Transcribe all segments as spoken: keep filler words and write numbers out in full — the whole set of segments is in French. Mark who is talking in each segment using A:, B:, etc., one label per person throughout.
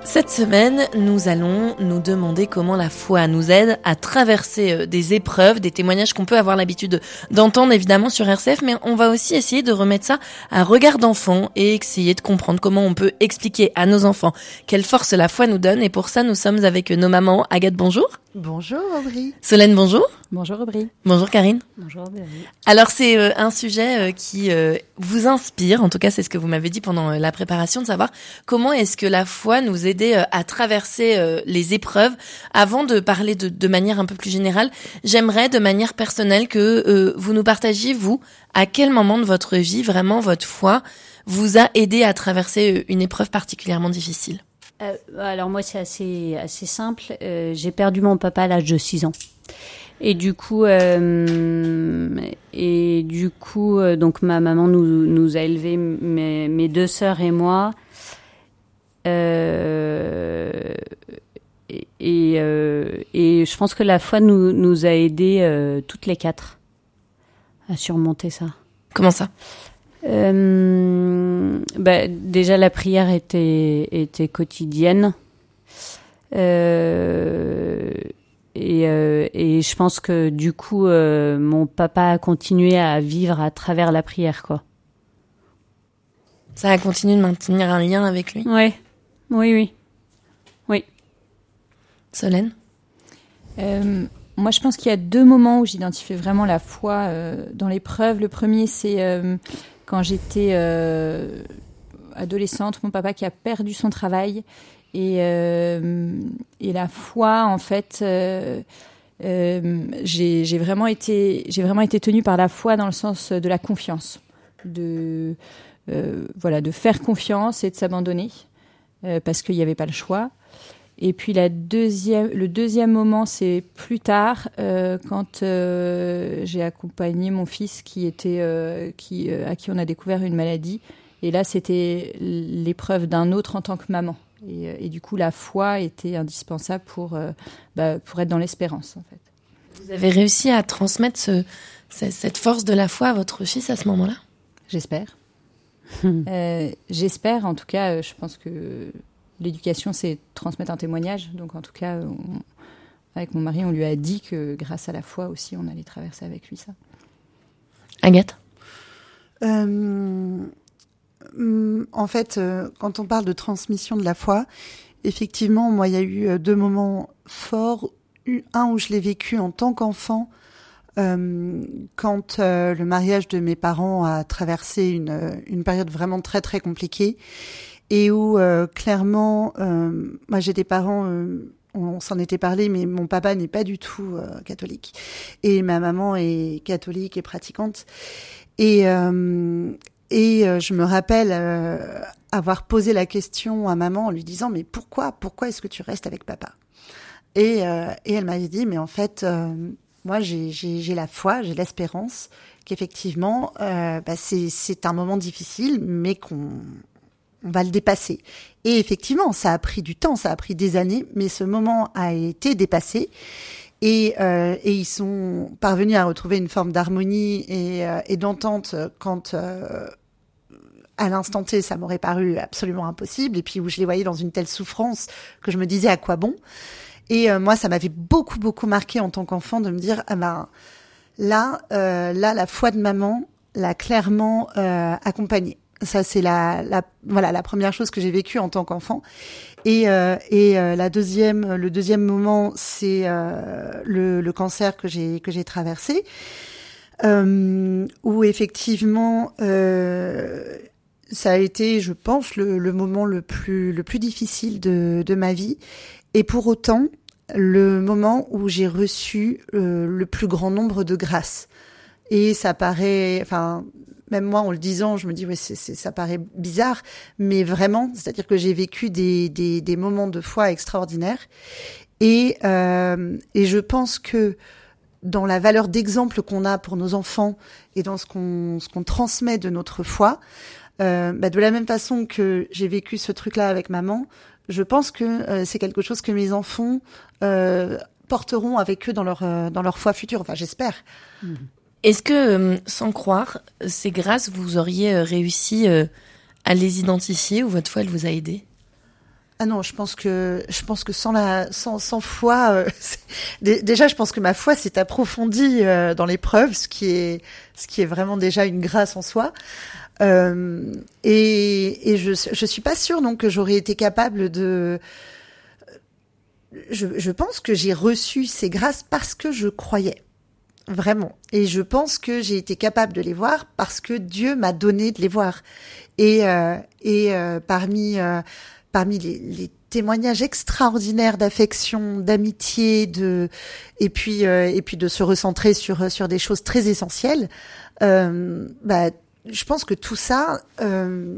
A: Cette semaine, nous allons nous demander comment la foi nous aide à traverser des épreuves, des témoignages qu'on peut avoir l'habitude d'entendre évidemment sur R C F, mais on va aussi essayer de remettre ça à regard d'enfant et essayer de comprendre comment on peut expliquer à nos enfants quelle force la foi nous donne. Et pour ça, nous sommes avec nos mamans. Agathe, bonjour.
B: Bonjour Aubry.
A: Solène, bonjour.
C: Bonjour Aubry.
A: Bonjour Karine.
C: Bonjour Aubry.
A: Alors c'est euh, un sujet euh, qui euh, vous inspire, en tout cas c'est ce que vous m'avez dit pendant euh, la préparation, de savoir comment est-ce que la foi nous aidait euh, à traverser euh, les épreuves. Avant de parler de, de manière un peu plus générale, j'aimerais de manière personnelle que euh, vous nous partagiez, vous, à quel moment de votre vie vraiment votre foi vous a aidé à traverser une épreuve particulièrement difficile.
C: Euh, alors moi c'est assez assez simple. Euh, j'ai perdu mon papa à l'âge de six ans. Et du coup, euh, et du coup, euh, donc ma maman nous nous a élevés, mes, mes deux sœurs et moi. Euh, et et, euh, et je pense que la foi nous nous a aidés euh, toutes les quatre à surmonter ça.
A: Comment ça ?
C: Euh, bah, déjà la prière était était quotidienne euh, et euh, et je pense que du coup euh, mon papa a continué à vivre à travers la prière, quoi.
A: Ça a continué de maintenir un lien avec lui ?
C: Ouais, oui, oui, oui.
A: Solène ?
B: Euh, moi, je pense qu'il y a deux moments où j'identifiais vraiment la foi euh, dans l'épreuve. Le premier, c'est euh, quand j'étais euh, adolescente, mon papa qui a perdu son travail et, euh, et la foi, en fait, euh, euh, j'ai, j'ai vraiment été, j'ai vraiment été tenue par la foi dans le sens de la confiance, de euh, voilà, de faire confiance et de s'abandonner euh, parce qu'il n'y avait pas le choix. Et puis la deuxième, le deuxième moment, c'est plus tard, euh, quand euh, j'ai accompagné mon fils qui était, euh, qui, euh, à qui on a découvert une maladie. Et là, c'était l'épreuve d'un autre en tant que maman. Et, et du coup, la foi était indispensable pour, euh, bah, pour être dans l'espérance, en fait.
A: Vous avez réussi à transmettre ce, cette force de la foi à votre fils à ce moment-là ?
B: J'espère. euh, j'espère, en tout cas, je pense que l'éducation, c'est transmettre un témoignage. Donc, en tout cas, on, avec mon mari, on lui a dit que grâce à la foi aussi, on allait traverser avec lui ça.
A: Agathe ?
D: euh, En fait, euh, quand on parle de transmission de la foi, effectivement, moi, il y a eu deux moments forts. Un où je l'ai vécu en tant qu'enfant, euh, quand euh, le mariage de mes parents a traversé une, une période vraiment très, très compliquée. Et où, euh, clairement, euh, moi j'ai des parents, euh, on s'en était parlé, mais mon papa n'est pas du tout euh, catholique. Et ma maman est catholique et pratiquante. Et, euh, et euh, je me rappelle euh, avoir posé la question à maman en lui disant « Mais pourquoi, pourquoi est-ce que tu restes avec papa ?» et, euh, et elle m'avait dit « Mais en fait, euh, moi j'ai, j'ai, j'ai la foi, j'ai l'espérance qu'effectivement, euh, bah, c'est, c'est un moment difficile, mais qu'on... on va le dépasser. » Et effectivement, ça a pris du temps, ça a pris des années, mais ce moment a été dépassé. Et, euh, et ils sont parvenus à retrouver une forme d'harmonie et, euh, et d'entente quand, euh, à l'instant T, ça m'aurait paru absolument impossible. Et puis où je les voyais dans une telle souffrance que je me disais à quoi bon. Et euh, moi, ça m'avait beaucoup, beaucoup marqué en tant qu'enfant de me dire, ah ben, là, euh, là, la foi de maman l'a clairement euh, accompagnée. Ça, c'est la, la, voilà, la première chose que j'ai vécue en tant qu'enfant. Et, euh, et euh, la deuxième, le deuxième moment, c'est euh, le, le cancer que j'ai que j'ai traversé, euh, où effectivement, euh, ça a été, je pense, le, le moment le plus le plus difficile de de ma vie. Et pour autant, le moment où j'ai reçu euh, le plus grand nombre de grâces. Et ça paraît, enfin. Même moi, en le disant, je me dis, ouais, c'est, c'est, ça paraît bizarre, mais vraiment, c'est-à-dire que j'ai vécu des, des, des moments de foi extraordinaires. Et, euh, et je pense que dans la valeur d'exemple qu'on a pour nos enfants et dans ce qu'on, ce qu'on transmet de notre foi, euh, bah de la même façon que j'ai vécu ce truc-là avec maman, je pense que euh, c'est quelque chose que mes enfants euh, porteront avec eux dans leur, euh, dans leur foi future. Enfin, j'espère.
A: Mmh. Est-ce que, euh, sans croire, ces grâces, vous auriez euh, réussi euh, à les identifier ou votre foi, elle vous a aidé ?
D: Ah non, je pense que je pense que sans la sans sans foi, euh, d- déjà je pense que ma foi s'est approfondie euh, dans l'épreuve, ce qui est ce qui est vraiment déjà une grâce en soi. Euh, et et je je suis pas sûre donc que j'aurais été capable de. Je je pense que j'ai reçu ces grâces parce que je croyais. Vraiment. Et je pense que j'ai été capable de les voir parce que Dieu m'a donné de les voir. Et euh, et euh, parmi euh, parmi les, les témoignages extraordinaires d'affection, d'amitié, de et puis euh, et puis de se recentrer sur sur des choses très essentielles. Euh, bah, je pense que tout ça, euh,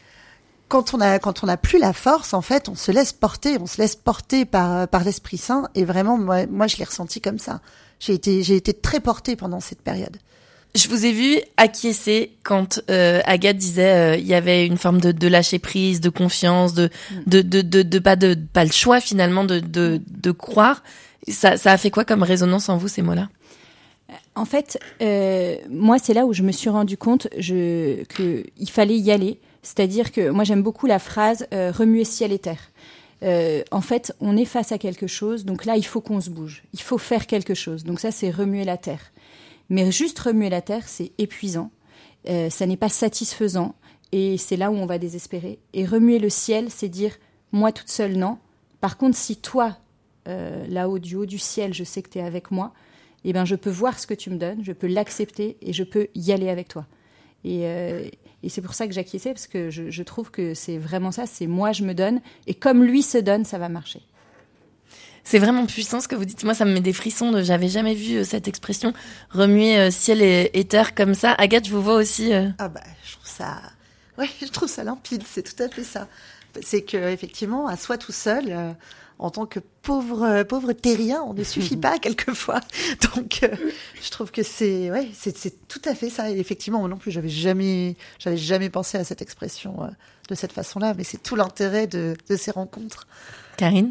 D: quand on a quand on n'a plus la force, en fait, on se laisse porter, on se laisse porter par par l'Esprit Saint. Et vraiment, moi, moi, je l'ai ressenti comme ça. J'ai été j'ai été très portée pendant cette période.
A: Je vous ai vu acquiescer quand euh, Agathe disait il euh, y avait une forme de, de lâcher prise, de confiance, de de de de, de pas de pas le choix finalement de de de croire. Ça ça a fait quoi comme résonance en vous ces mots-là?
B: En fait, euh, moi c'est là où je me suis rendu compte je que il fallait y aller. C'est-à-dire que moi j'aime beaucoup la phrase euh, remuer ciel et terre. Euh, en fait, on est face à quelque chose, donc là il faut qu'on se bouge, il faut faire quelque chose. Donc ça c'est remuer la terre. Mais juste remuer la terre, c'est épuisant, euh, ça n'est pas satisfaisant, et c'est là où on va désespérer. Et remuer le ciel, c'est dire, moi toute seule, non. Par contre, si toi, euh, là-haut, du haut du ciel, je sais que tu es avec moi, eh ben, je peux voir ce que tu me donnes, je peux l'accepter, et je peux y aller avec toi. Et, euh, et c'est pour ça que j'acquiesçais, parce que je, je trouve que c'est vraiment ça, c'est moi, je me donne, et comme lui se donne, ça va marcher.
A: C'est vraiment puissant ce que vous dites. Moi, ça me met des frissons. De, j'avais jamais vu euh, cette expression remuer euh, ciel et, et terre comme ça. Agathe, je vous vois aussi. Euh...
D: Ah bah, je trouve ça, ouais, je trouve ça limpide. C'est tout à fait ça. C'est que effectivement, à soi tout seul, euh, en tant que pauvre euh, pauvre terrien, on ne suffit pas quelquefois. Donc, euh, je trouve que c'est, ouais, c'est c'est tout à fait ça. Et effectivement, moi non plus, j'avais jamais, j'avais jamais pensé à cette expression euh, de cette façon-là. Mais c'est tout l'intérêt de de ces rencontres.
A: Karine.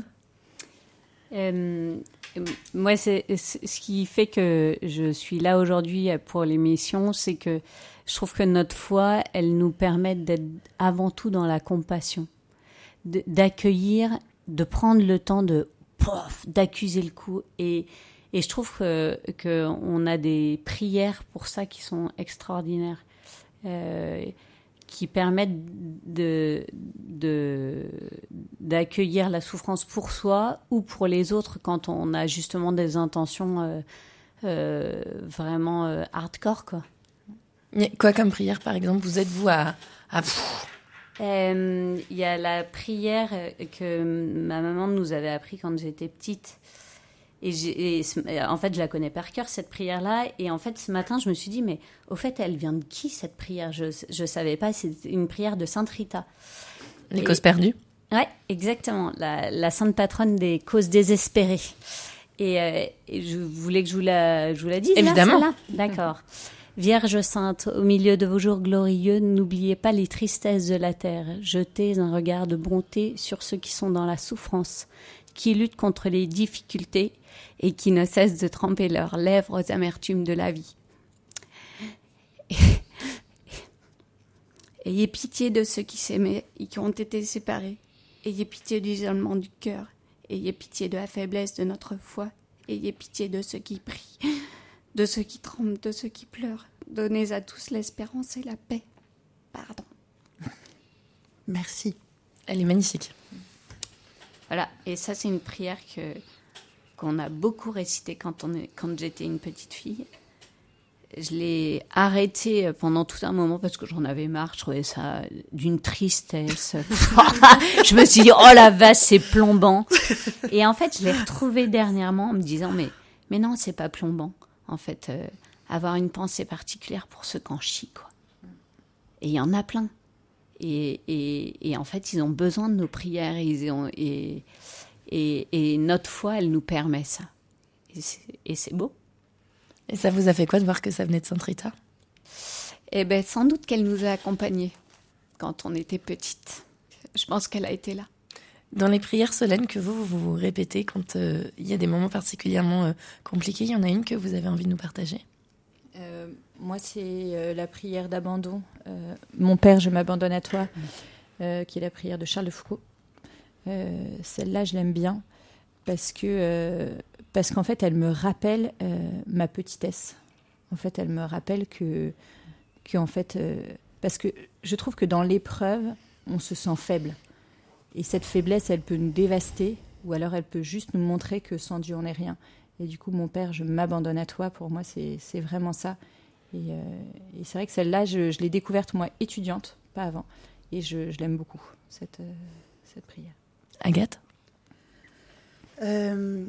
C: Euh, moi, c'est, c'est ce qui fait que je suis là aujourd'hui pour l'émission, c'est que je trouve que notre foi, elle nous permet d'être avant tout dans la compassion, de, d'accueillir, de prendre le temps de pof, d'accuser le coup. Et, et je trouve que, que on a des prières pour ça qui sont extraordinaires. Euh, qui permettent de, de, d'accueillir la souffrance pour soi ou pour les autres quand on a justement des intentions euh, euh, vraiment euh, hardcore, quoi.
A: Quoi comme prière, par exemple? Vous êtes, vous, à... à...
C: Il euh, y a la prière que ma maman nous avait appris quand j'étais petite. Et, j'ai, et en fait, je la connais par cœur, cette prière-là. Et en fait, ce matin, je me suis dit, mais au fait, elle vient de qui, cette prière? Je ne savais pas, c'est une prière de Sainte Rita.
A: Les et, causes perdues?
C: Oui, exactement. La, la sainte patronne des causes désespérées. Et, euh, et je voulais que je vous la, je vous la dise.
A: Évidemment.
C: Là, d'accord. Vierge sainte, au milieu de vos jours glorieux, n'oubliez pas les tristesses de la terre. Jetez un regard de bonté sur ceux qui sont dans la souffrance, qui luttent contre les difficultés et qui ne cessent de tremper leurs lèvres aux amertumes de la vie. Ayez pitié de ceux qui s'aimaient et qui ont été séparés. Ayez pitié du isolement du cœur. Ayez pitié de la faiblesse de notre foi. Ayez pitié de ceux qui prient, de ceux qui tremblent, de ceux qui pleurent. Donnez à tous l'espérance et la paix. Pardon.
D: Merci.
A: Elle est magnifique.
C: Voilà, et ça c'est une prière que qu'on a beaucoup récitée quand on est, quand j'étais une petite fille. Je l'ai arrêtée pendant tout un moment parce que j'en avais marre, je trouvais ça d'une tristesse. Je me suis dit oh la vache, c'est plombant. Et en fait, je l'ai retrouvée dernièrement en me disant mais mais non, c'est pas plombant. En fait, euh, avoir une pensée particulière pour ceux qui en chient, quoi. Et il y en a plein. Et, et, et en fait, ils ont besoin de nos prières ils ont, et, et, et notre foi, elle nous permet ça. Et c'est, et c'est beau.
A: Et ça vous a fait quoi de voir que ça venait de Sainte Rita?
C: Eh bien, sans doute qu'elle nous a accompagnés quand on était petite. Je pense qu'elle a été là.
A: Dans les prières solennelles que vous, vous, vous répétez quand il euh, y a des moments particulièrement euh, compliqués, il y en a une que vous avez envie de nous partager?
B: Euh, moi, c'est euh, la prière d'abandon. Euh, Mon Père, je m'abandonne à toi, euh, qui est la prière de Charles de Foucault. Euh, celle-là, je l'aime bien parce que euh, parce qu'en fait, elle me rappelle euh, ma petitesse. En fait, elle me rappelle que que en fait, euh, parce que je trouve que dans l'épreuve, on se sent faible. Et cette faiblesse, elle peut nous dévaster, ou alors elle peut juste nous montrer que sans Dieu, on n'est rien. Et du coup, mon Père, je m'abandonne à toi. Pour moi, c'est, c'est vraiment ça. Et, euh, et c'est vrai que celle-là, je, je l'ai découverte, moi, étudiante, pas avant. Et je, je l'aime beaucoup, cette, euh, cette prière.
A: Agathe ?
D: euh,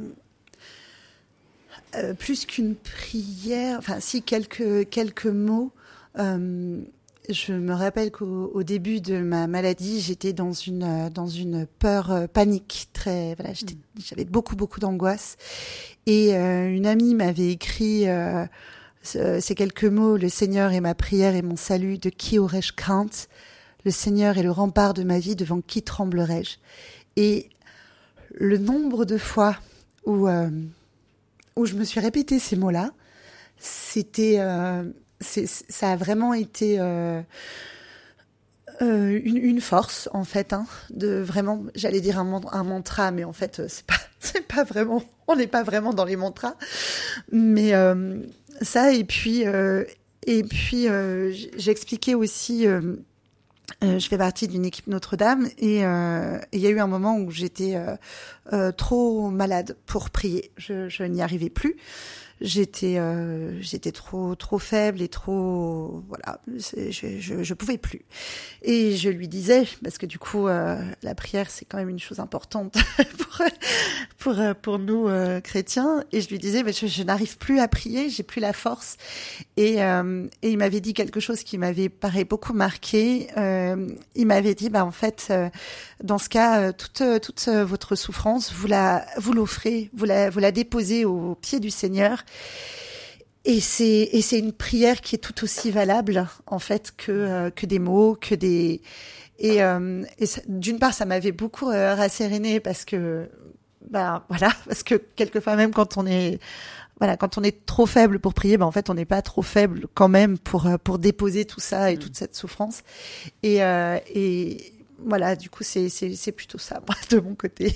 D: euh, Plus qu'une prière, enfin, si, quelques, quelques mots. Euh, Je me rappelle qu'au au début de ma maladie, j'étais dans une dans une peur euh, panique très voilà, j'étais, j'avais beaucoup beaucoup d'angoisse et euh, une amie m'avait écrit euh, ce, ces quelques mots: le Seigneur est ma prière et mon salut, de qui aurais-je crainte? Le Seigneur est le rempart de ma vie, devant qui tremblerais-je? Et le nombre de fois où euh, où je me suis répété ces mots-là, c'était euh, C'est, ça a vraiment été euh, euh, une, une force en fait, hein, de vraiment, j'allais dire un, un mantra, mais en fait c'est pas, c'est pas vraiment, on n'est pas vraiment dans les mantras, mais euh, ça et puis euh, et puis euh, j'expliquais aussi. Euh, Euh, je fais partie d'une équipe Notre-Dame et euh, il y a eu un moment où j'étais euh, euh, trop malade pour prier. Je, je n'y arrivais plus. J'étais, euh, j'étais trop, trop faible et trop, voilà, c'est, je, je, je pouvais plus. Et je lui disais, parce que du coup, euh, la prière c'est quand même une chose importante pour pour pour nous euh, chrétiens. Et je lui disais, mais je, je n'arrive plus à prier, j'ai plus la force. Et euh, et il m'avait dit quelque chose qui m'avait pareil beaucoup marqué. Euh, il m'avait dit, bah en fait, euh, dans ce cas, euh, toute toute votre souffrance, vous la vous l'offrez, vous la vous la déposez aux pieds du Seigneur. Et c'est et c'est une prière qui est tout aussi valable en fait que euh, que des mots, que des et, euh, et ça, d'une part ça m'avait beaucoup euh, rassérénée parce que bah voilà parce que quelquefois même quand on est voilà quand on est trop faible pour prier, bah en fait on n'est pas trop faible quand même pour pour déposer tout ça et mmh. toute cette souffrance et euh, et voilà du coup c'est c'est c'est plutôt ça moi de mon côté.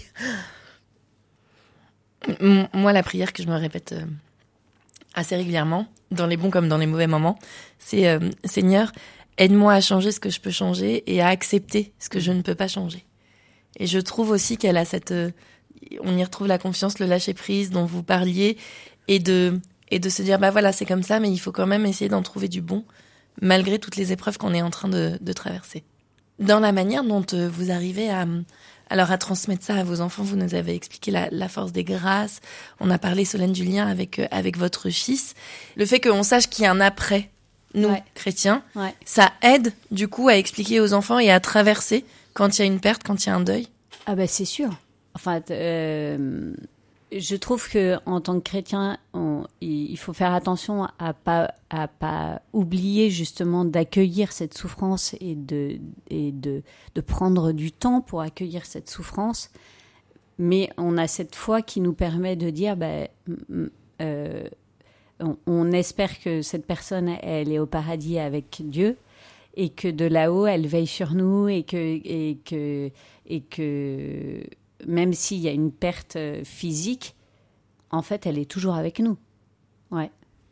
A: Moi la prière que je me répète euh... assez régulièrement, dans les bons comme dans les mauvais moments, c'est euh, Seigneur, aide-moi à changer ce que je peux changer et à accepter ce que je ne peux pas changer. Et je trouve aussi qu'elle a cette, euh, on y retrouve la confiance, le lâcher prise dont vous parliez, et de et de se dire bah voilà c'est comme ça, mais il faut quand même essayer d'en trouver du bon malgré toutes les épreuves qu'on est en train de, de traverser. Dans la manière dont euh, vous arrivez à Alors, à transmettre ça à vos enfants, vous nous avez expliqué la, la force des grâces. On a parlé, Solène, du lien avec, euh, avec votre fils. Le fait qu'on sache qu'il y a un après, nous, ouais. chrétiens, ouais. ça aide, du coup, à expliquer aux enfants et à traverser quand il y a une perte, quand il y a un deuil.
C: Ah ben, c'est sûr. Enfin, euh, je trouve que en tant que chrétien, on, il faut faire attention à pas à pas oublier justement d'accueillir cette souffrance et de et de de prendre du temps pour accueillir cette souffrance. Mais on a cette foi qui nous permet de dire, ben, euh, on, on espère que cette personne, elle est au paradis avec Dieu et que de là-haut, elle veille sur nous et que et que et que même s'il y a une perte physique, en fait, elle est toujours avec nous. Ouais.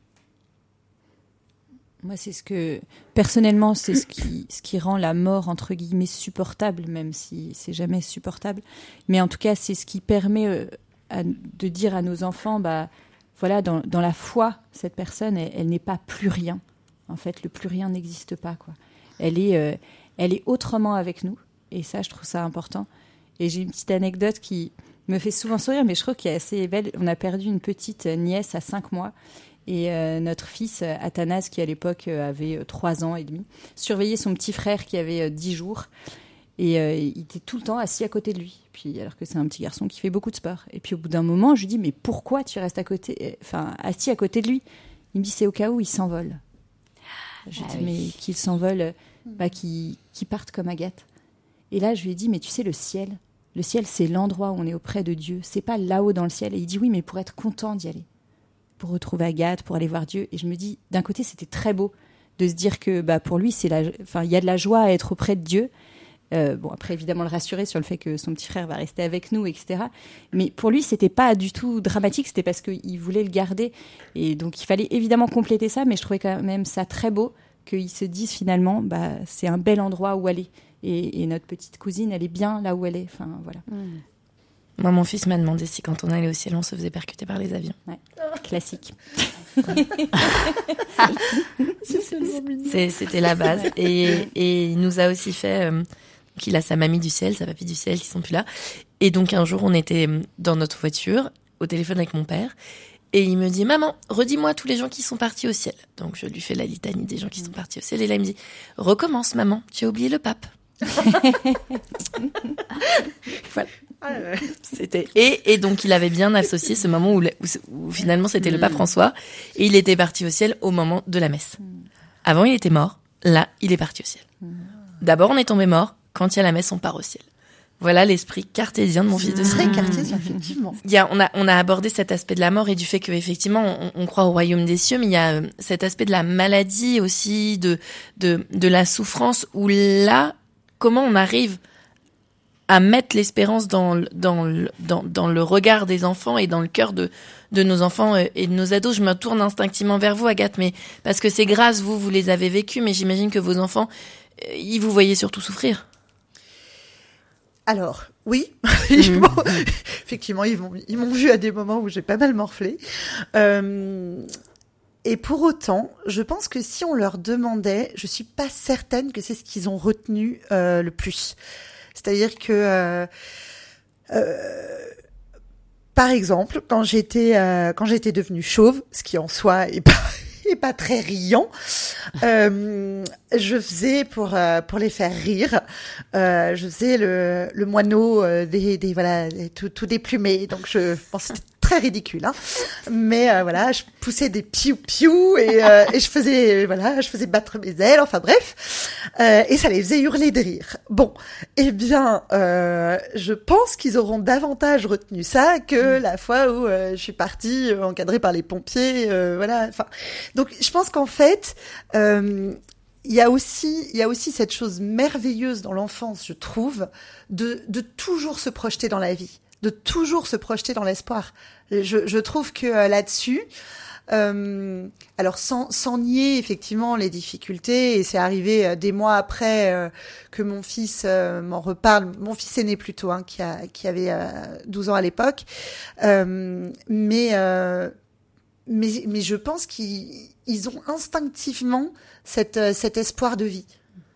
B: Moi, c'est ce que, personnellement, c'est ce qui, ce qui rend la mort, entre guillemets, supportable, même si c'est jamais supportable. Mais en tout cas, c'est ce qui permet euh, à, de dire à nos enfants, bah, voilà, dans, dans la foi, cette personne, elle, elle n'est pas plus rien. En fait, le plus rien n'existe pas, quoi. Elle est, euh, elle est autrement avec nous. Et ça, je trouve ça important. Et j'ai une petite anecdote qui me fait souvent sourire, mais je trouve qu'elle est assez belle. On a perdu une petite nièce à cinq mois. Et euh, notre fils, Athanas, qui à l'époque avait trois ans et demi, surveillait son petit frère qui avait dix jours. Et euh, il était tout le temps assis à côté de lui. Puis, alors que c'est un petit garçon qui fait beaucoup de sport. Et puis au bout d'un moment, je lui dis, mais pourquoi tu restes à côté, enfin, assis à côté de lui? Il me dit, c'est au cas où il s'envole. Je ah dis, oui. mais qu'il s'envole, bah, qu'il, qu'il parte comme Agathe. Et là, je lui ai dit, mais tu sais, le ciel, le ciel, c'est l'endroit où on est auprès de Dieu. C'est pas là-haut dans le ciel. Et il dit, oui, mais pour être content d'y aller. Pour retrouver Agathe, pour aller voir Dieu. Et je me dis, d'un côté, c'était très beau de se dire que bah, pour lui, c'est la... enfin, il y a de la joie à être auprès de Dieu. Euh, bon, après, évidemment, le rassurer sur le fait que son petit frère va rester avec nous, et cetera. Mais pour lui, c'était pas du tout dramatique, c'était parce qu'il voulait le garder. Et donc, il fallait évidemment compléter ça, mais je trouvais quand même ça très beau qu'ils se disent finalement, bah, c'est un bel endroit où aller. Et, et notre petite cousine, elle est bien là où elle est. Enfin, voilà.
A: Mmh. Moi, mon fils m'a demandé si quand on allait au ciel, on se faisait percuter par les avions.
B: Ouais. Classique.
A: C'est, c'était la base. Et, et il nous a aussi fait... Euh, qu'il a sa mamie du ciel, sa papy du ciel qui sont plus là. Et donc, un jour, on était dans notre voiture, au téléphone avec mon père. Et il me dit, maman, redis-moi tous les gens qui sont partis au ciel. Donc, je lui fais la litanie des gens qui sont partis au ciel. Et là, il me dit, recommence, maman, tu as oublié le pape. Voilà. C'était et et donc il avait bien associé ce moment où, où, où finalement c'était mmh. le pape François et il était parti au ciel au moment de la messe. Avant il était mort, là il est parti au ciel. D'abord on est tombé mort, quand il y a la messe on part au ciel. Voilà l'esprit cartésien de mon fils de
D: très mmh. cartésien effectivement.
A: Il y a on a on a abordé cet aspect de la mort et du fait que effectivement on, on croit au royaume des cieux, mais il y a cet aspect de la maladie aussi, de de de la souffrance où là comment on arrive à mettre l'espérance dans, dans, dans, dans le regard des enfants et dans le cœur de, de nos enfants et de nos ados. Je me tourne instinctivement vers vous, Agathe, mais parce que c'est grâce, vous, vous les avez vécus, mais j'imagine que vos enfants, ils vous voyaient surtout souffrir.
D: Alors, oui, ils m'ont, effectivement, ils m'ont, ils m'ont vu à des moments où j'ai pas mal morflé. Euh, et pour autant, je pense que si on leur demandait, je suis pas certaine que c'est ce qu'ils ont retenu euh, le plus. C'est-à-dire que, euh, euh, par exemple, quand j'étais euh, quand j'étais devenue chauve, ce qui en soi est pas est pas très riant, euh, je faisais pour euh, pour les faire rire, euh, je faisais le le moineau euh, des des voilà des, tout tout déplumé. Donc je pense bon, c'était très ridicule, hein. Mais euh, voilà, je poussais des piou piou et euh, et je faisais voilà, je faisais battre mes ailes. Enfin bref, euh, et ça les faisait hurler de rire. Bon, eh bien, euh, je pense qu'ils auront davantage retenu ça que mmh. la fois où euh, je suis partie euh, encadrée par les pompiers. Euh, voilà. Enfin, donc je pense qu'en fait. Euh, Il y a aussi, il y a aussi cette chose merveilleuse dans l'enfance, je trouve, de, de toujours se projeter dans la vie, de toujours se projeter dans l'espoir. Je, je trouve que euh, là-dessus, euh, alors sans, sans nier effectivement les difficultés, et c'est arrivé euh, des mois après euh, que mon fils euh, m'en reparle, mon fils aîné plutôt, hein, qui a, qui avait euh, douze ans à l'époque, euh, mais, euh, mais, mais je pense qu'ils ils ont instinctivement Cette, euh, cet espoir de vie.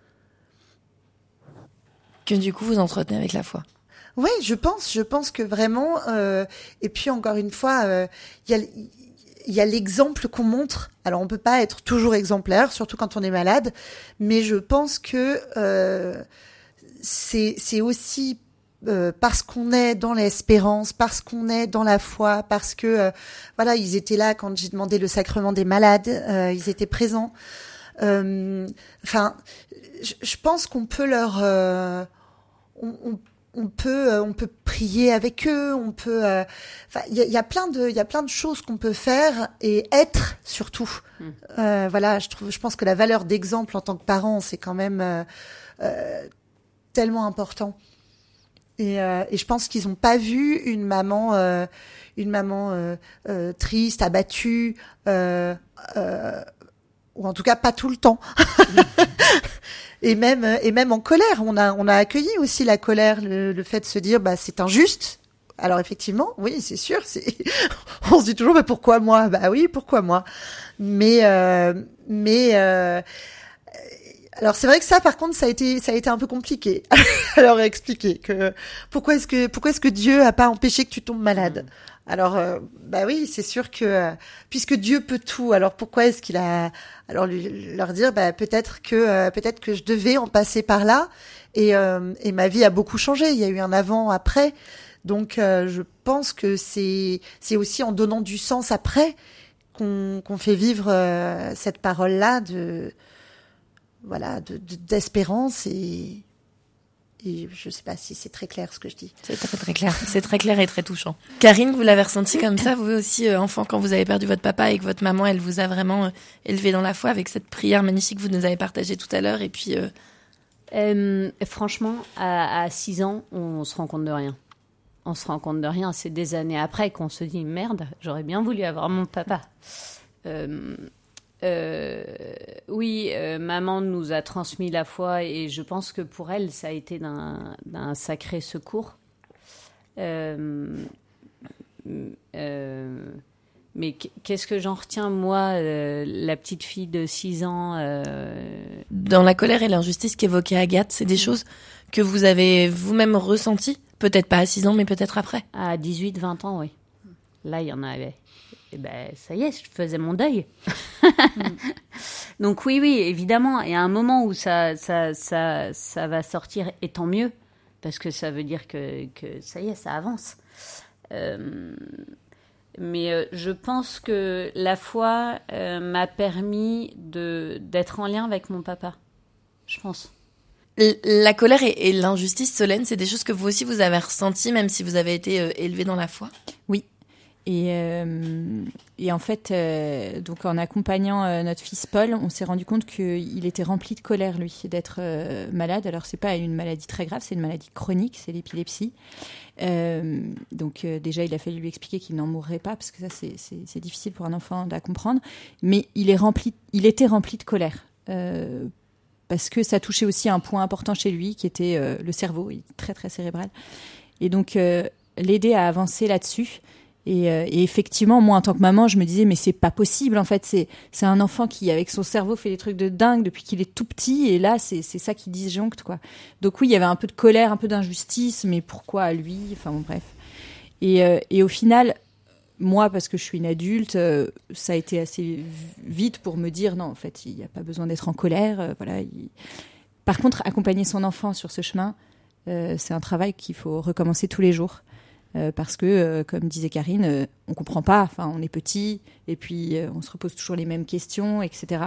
A: Que du coup, vous entretenez avec la foi.
D: Oui, je pense, je pense que vraiment, euh, et puis encore une fois, il euh, y a, il y a l'exemple qu'on montre. Alors, on peut pas être toujours exemplaire, surtout quand on est malade, mais je pense que euh, c'est, c'est aussi euh, parce qu'on est dans l'espérance, parce qu'on est dans la foi, parce que, euh, voilà, ils étaient là quand j'ai demandé le sacrement des malades, euh, ils étaient présents. Euh, enfin, je, je pense qu'on peut leur, euh, on, on, on peut, euh, on peut prier avec eux, on peut, euh, enfin, il y a, y a plein de, il y a plein de choses qu'on peut faire et être surtout. Mmh. Euh, voilà, je trouve, je pense que la valeur d'exemple en tant que parent, c'est quand même euh, euh, tellement important. Et, euh, et je pense qu'ils n'ont pas vu une maman, euh, une maman euh, euh, triste, abattue. Euh, euh, ou en tout cas pas tout le temps. et même et même en colère, on a on a accueilli aussi la colère, le, le fait de se dire bah c'est injuste. Alors effectivement, oui, c'est sûr, c'est on se dit toujours bah pourquoi moi ? Bah oui, pourquoi moi ? Mais euh, mais euh, alors c'est vrai que ça par contre ça a été ça a été un peu compliqué. Alors expliquer que pourquoi est-ce que pourquoi est-ce que Dieu a pas empêché que tu tombes malade ? Alors, euh, bah oui, c'est sûr que euh, puisque Dieu peut tout, alors pourquoi est-ce qu'il a alors lui, leur dire bah peut-être que euh, peut-être que je devais en passer par là et euh, et ma vie a beaucoup changé. Il y a eu un avant après, donc euh, je pense que c'est c'est aussi en donnant du sens après qu'on qu'on fait vivre euh, cette parole-là de voilà de, de d'espérance et Et je ne sais pas si c'est très clair ce que je dis.
A: C'est très très clair. C'est très clair et très touchant. Karine, vous l'avez ressenti comme ça, vous aussi, euh, enfant, quand vous avez perdu votre papa et que votre maman, elle vous a vraiment euh, élevé dans la foi avec cette prière magnifique que vous nous avez partagée tout à l'heure. Et puis, euh,
C: Euh, franchement, à six ans, on se rend compte de rien. On se rend compte de rien. C'est des années après qu'on se dit merde, j'aurais bien voulu avoir mon papa. Euh, euh, oui, euh, maman nous a transmis la foi et je pense que pour elle, ça a été d'un, d'un sacré secours. Euh, euh, mais qu'est-ce que j'en retiens, moi, euh, la petite fille de six ans euh...
A: Dans la colère et l'injustice qu'évoquait Agathe, c'est des choses que vous avez vous-même ressenties? Peut-être pas à six ans, mais peut-être après.
C: À dix-huit, vingt ans, oui. Là, il y en avait. Et ben, ça y est, je faisais mon deuil. Donc oui, oui, évidemment. Il y a un moment où ça, ça, ça, ça va sortir, et tant mieux, parce que ça veut dire que, que ça y est, ça avance. Euh, mais euh, je pense que la foi euh, m'a permis de, d'être en lien avec mon papa. Je pense.
A: La colère et, et l'injustice, Solène, c'est des choses que vous aussi vous avez ressenties, même si vous avez été euh, élevée dans la foi?
B: Oui. Et, euh, et en fait, euh, donc en accompagnant euh, notre fils Paul, on s'est rendu compte qu'il était rempli de colère, lui, d'être euh, malade. Alors, c'est pas une maladie très grave, c'est une maladie chronique, c'est l'épilepsie. Euh, donc, euh, déjà, il a fallu lui expliquer qu'il n'en mourrait pas, parce que ça, c'est, c'est, c'est difficile pour un enfant à comprendre. Mais il, est rempli, il était rempli de colère. Euh, parce que ça touchait aussi un point important chez lui, qui était euh, le cerveau, il est très, très cérébral. Et donc, euh, l'aider à avancer là-dessus. Et, euh, et effectivement, moi, en tant que maman, je me disais, mais c'est pas possible, en fait. C'est, c'est un enfant qui, avec son cerveau, fait des trucs de dingue depuis qu'il est tout petit. Et là, c'est, c'est ça qui disjoncte, quoi. Donc oui, il y avait un peu de colère, un peu d'injustice, mais pourquoi à lui? Enfin, bon, bref. Et, euh, et au final, moi, parce que je suis une adulte, euh, ça a été assez vite pour me dire, non, en fait, il n'y a pas besoin d'être en colère. Euh, voilà. Il... Par contre, accompagner son enfant sur ce chemin, euh, c'est un travail qu'il faut recommencer tous les jours. Euh, parce que, euh, comme disait Karine, euh, on comprend pas, enfin, on est petit, et puis euh, on se repose toujours les mêmes questions, et cetera.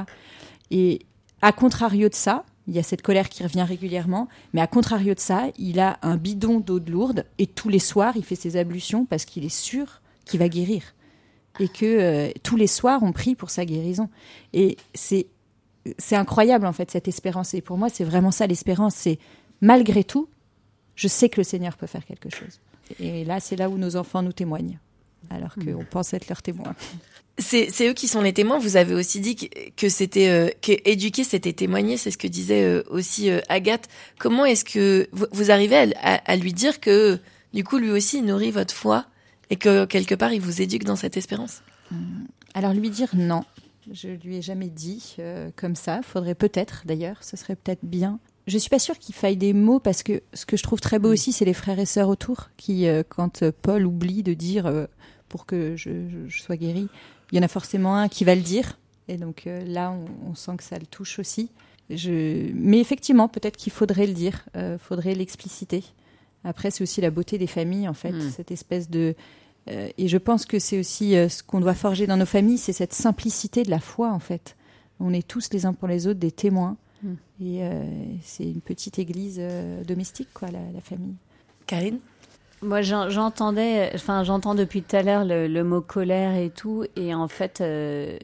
B: Et à contrario de ça, il y a cette colère qui revient régulièrement, mais à contrario de ça, il a un bidon d'eau de Lourdes, et tous les soirs, il fait ses ablutions parce qu'il est sûr qu'il va guérir. Et que euh, tous les soirs, on prie pour sa guérison. Et c'est, c'est incroyable, en fait, cette espérance. Et pour moi, c'est vraiment ça, l'espérance. C'est, malgré tout, je sais que le Seigneur peut faire quelque chose. Et là, c'est là où nos enfants nous témoignent, alors qu'on mmh. pense être leurs témoins.
A: C'est, c'est eux qui sont les témoins. Vous avez aussi dit que, que c'était euh, que éduquer, c'était témoigner. C'est ce que disait euh, aussi euh, Agathe. Comment est-ce que vous, vous arrivez à, à, à lui dire que, du coup, lui aussi, il nourrit votre foi et que, quelque part, il vous éduque dans cette espérance?
B: Alors, lui dire non. Je lui ai jamais dit euh, comme ça. Faudrait peut-être, d'ailleurs. Ce serait peut-être bien. Je suis pas sûre qu'il faille des mots, parce que ce que je trouve très beau aussi, c'est les frères et sœurs autour qui, euh, quand Paul oublie de dire euh, pour que je, je, je sois guérie, il y en a forcément un qui va le dire. Et donc euh, là, on, on sent que ça le touche aussi. Je... Mais effectivement, peut-être qu'il faudrait le dire, euh, faudrait l'expliciter. Après, c'est aussi la beauté des familles, en fait, mmh. cette espèce de... Euh, et je pense que c'est aussi euh, ce qu'on doit forger dans nos familles, c'est cette simplicité de la foi, en fait. On est tous les uns pour les autres des témoins. Mmh. Et euh, c'est une petite église euh, domestique, quoi, la, la famille.
A: Karine?
C: Moi, j'en, j'entendais, enfin, j'entends depuis tout à l'heure le, le mot colère et tout, et en fait, euh,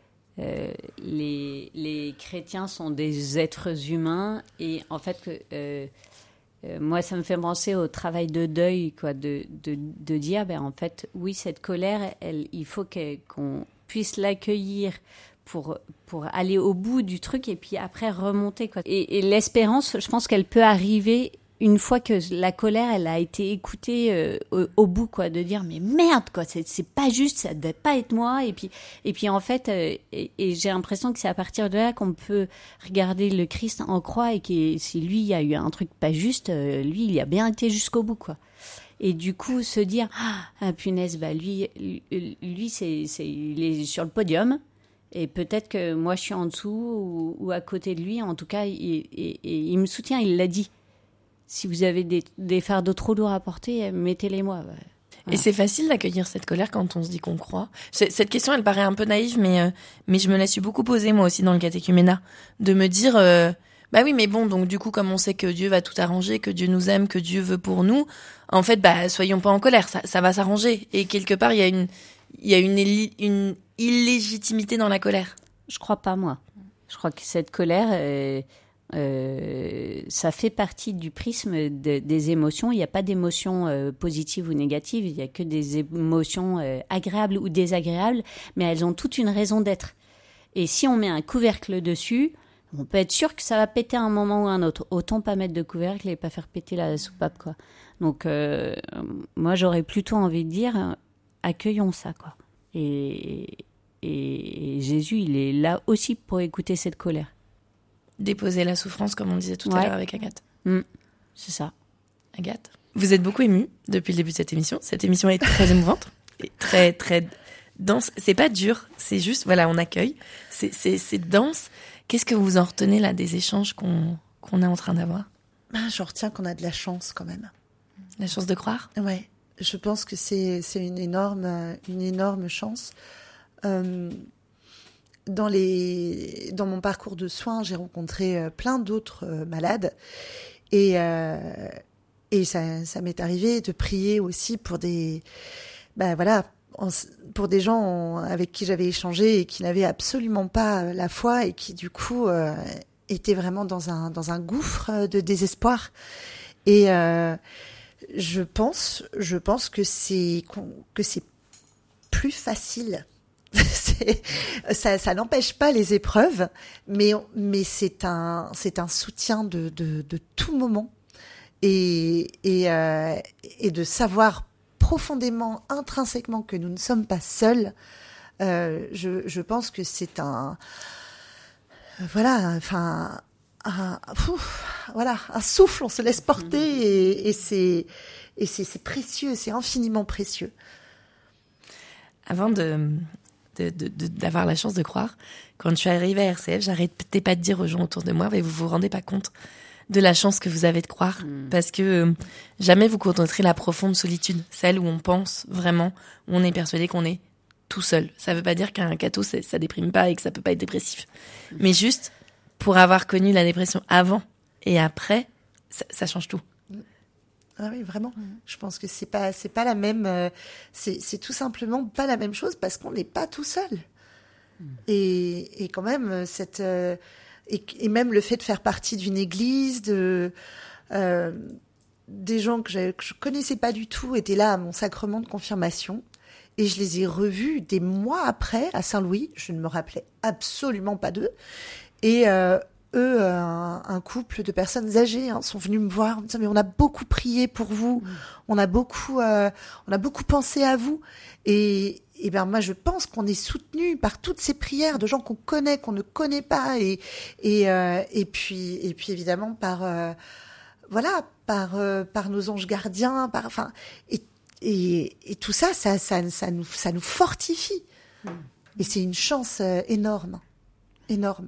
C: euh, les, les chrétiens sont des êtres humains, et en fait, que, euh, euh, moi, ça me fait penser au travail de deuil, quoi, de, de, de dire, ben, en fait, oui, cette colère, elle, il faut que, qu'on puisse l'accueillir pour, pour aller au bout du truc et puis après remonter, quoi. Et, et l'espérance, je pense qu'elle peut arriver une fois que la colère, elle a été écoutée euh, au, au bout, quoi, de dire mais merde, quoi, c'est, c'est pas juste, ça devait pas être moi. Et puis, et puis en fait, euh, et, et j'ai l'impression que c'est à partir de là qu'on peut regarder le Christ en croix et que si lui, il y a eu un truc pas juste, euh, lui, il y a bien été jusqu'au bout, quoi. Et du coup, se dire ah punaise, bah lui, lui, lui c'est, c'est, il est sur le podium. Et peut-être que moi, je suis en dessous ou, ou à côté de lui. En tout cas, il, il, il, il me soutient, il l'a dit. Si vous avez des, des fardeaux trop lourds à porter, mettez-les-moi. Voilà.
A: Et c'est facile d'accueillir cette colère quand on se dit qu'on croit. Cette question, elle paraît un peu naïve, mais, euh, mais je me la suis beaucoup posée, moi aussi, dans le catéchuménat. De me dire, euh, bah oui, mais bon, donc du coup, comme on sait que Dieu va tout arranger, que Dieu nous aime, que Dieu veut pour nous, en fait, bah soyons pas en colère, ça, ça va s'arranger. Et quelque part, il y a une... Il y a une, une illégitimité dans la colère.
C: Je crois pas, moi. Je crois que cette colère, euh, Euh, ça fait partie du prisme de, des émotions. Il n'y a pas d'émotions euh, positives ou négatives, il n'y a que des émotions euh, agréables ou désagréables, mais elles ont toute une raison d'être. Et si on met un couvercle dessus, on peut être sûr que ça va péter à un moment ou à un autre. Autant pas mettre de couvercle et pas faire péter la soupape, quoi. Donc, euh, moi, j'aurais plutôt envie de dire, accueillons ça, quoi. Et, et, et Jésus, il est là aussi pour écouter cette colère.
A: Déposer la souffrance, comme on disait tout
C: Ouais.
A: à l'heure avec Agathe.
C: Mmh, c'est ça.
A: Agathe, vous êtes beaucoup émue depuis le début de cette émission. Cette émission est très émouvante et très, très dense. C'est pas dur, c'est juste, voilà, on accueille. C'est, c'est, c'est dense. Qu'est-ce que vous en retenez, là, des échanges qu'on, qu'on est en train d'avoir ?
D: Ben, je retiens qu'on a de la chance quand même.
A: La chance de croire ?
D: Ouais, je pense que c'est, c'est une énorme, une énorme chance. Euh, dans les, dans mon parcours de soins, j'ai rencontré plein d'autres malades et, euh, et ça, ça m'est arrivé de prier aussi pour des, ben voilà, en, pour des gens avec qui j'avais échangé et qui n'avaient absolument pas la foi et qui du coup euh, étaient vraiment dans un, dans un gouffre de désespoir. Et euh, je pense, je pense que c'est, que c'est plus facile. c'est, ça, ça n'empêche pas les épreuves, mais, mais c'est un, c'est un soutien de, de, de tout moment et, et, euh, et de savoir profondément, intrinsèquement que nous ne sommes pas seuls. Euh, je, je pense que c'est un, voilà, enfin, un, ouf, voilà, un souffle, on se laisse porter et, et c'est, et c'est, c'est précieux, c'est infiniment précieux.
A: Avant de, de, de, de, d'avoir la chance de croire, quand je suis arrivée à R C F, j'arrêtais pas de dire aux gens autour de moi, mais vous vous rendez pas compte de la chance que vous avez de croire, mmh. parce que euh, jamais vous connaîtrez la profonde solitude, celle où on pense vraiment, où on est persuadé qu'on est tout seul. Ça veut pas dire qu'un catho, c'est, ça déprime pas et que ça peut pas être dépressif. Mmh. Mais juste, pour avoir connu la dépression avant et après, ça, ça change tout.
D: Ah oui, vraiment. Mmh. Je pense que c'est pas, c'est pas la même, euh, c'est, c'est tout simplement pas la même chose parce qu'on n'est pas tout seul. Mmh. Et, et quand même, cette, euh, et, et même le fait de faire partie d'une église, de, euh, des gens que, que je connaissais pas du tout étaient là à mon sacrement de confirmation. Et je les ai revus des mois après à Saint-Louis. Je ne me rappelais absolument pas d'eux. Et, euh, eux, un, un couple de personnes âgées hein, sont venus me voir en me disant mais on a beaucoup prié pour vous, mmh. on a beaucoup, euh, on a beaucoup pensé à vous. Et, et ben moi je pense qu'on est soutenu par toutes ces prières de gens qu'on connaît, qu'on ne connaît pas, et et euh, et puis et puis évidemment par euh, voilà par euh, par nos anges gardiens, par enfin et et, et tout ça, ça ça ça nous ça nous fortifie. Mmh. Et c'est une chance euh, énorme, énorme.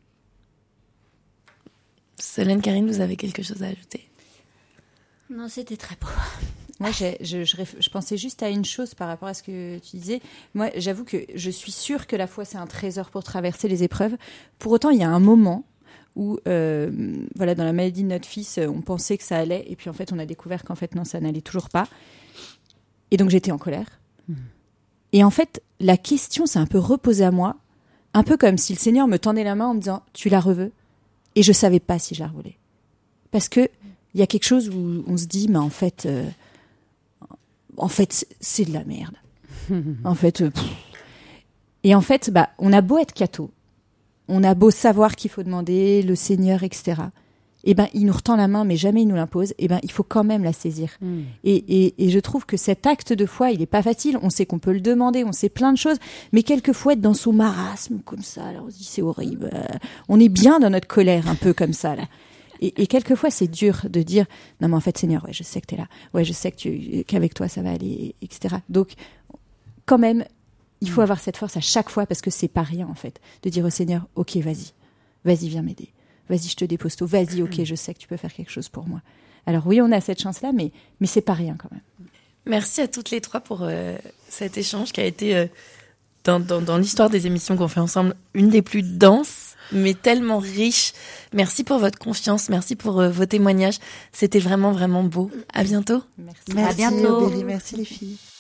A: Solène, Karine, vous avez quelque chose à ajouter ?
C: Non, c'était très beau.
B: Moi, j'ai, je, je, je pensais juste à une chose par rapport à ce que tu disais. Moi, j'avoue que je suis sûre que la foi, c'est un trésor pour traverser les épreuves. Pour autant, il y a un moment où, euh, voilà, dans la maladie de notre fils, on pensait que ça allait. Et puis, en fait, on a découvert qu'en fait, non, ça n'allait toujours pas. Et donc, j'étais en colère. Mmh. Et en fait, la question s'est un peu reposée à moi, un peu comme si le Seigneur me tendait la main en me disant « Tu la reveux ?» Et je savais pas si je la revoulais. Parce que il y a quelque chose où on se dit, mais en fait, euh, en fait, c'est de la merde. en fait, euh, et en fait, bah, on a beau être catho, on a beau savoir qu'il faut demander le Seigneur, et cetera. Et ben, il nous retend la main, mais jamais il nous l'impose. Et ben, il faut quand même la saisir. Mm. Et, et, et je trouve que cet acte de foi, il est pas facile. On sait qu'on peut le demander, on sait plein de choses, mais quelquefois être dans son marasme comme ça, là, on se dit c'est horrible. On est bien dans notre colère, un peu comme ça là. Et, et quelquefois, c'est dur de dire non, mais en fait, Seigneur, ouais, je sais que t'es là. Ouais, je sais que tu, qu'avec toi ça va aller, et cetera. Donc, quand même, il faut mm. avoir cette force à chaque fois parce que c'est pas rien en fait de dire au Seigneur, ok, vas-y, vas-y, viens m'aider. Vas-y, je te dépose tout. Vas-y, ok, je sais que tu peux faire quelque chose pour moi. Alors oui, on a cette chance-là, mais, mais c'est pas rien quand même.
A: Merci à toutes les trois pour euh, cet échange qui a été, euh, dans, dans, dans l'histoire des émissions qu'on fait ensemble, une des plus denses, mais tellement riche. Merci pour votre confiance, merci pour euh, vos témoignages. C'était vraiment, vraiment beau. À bientôt.
D: Merci, merci à bientôt. Berry, merci les filles.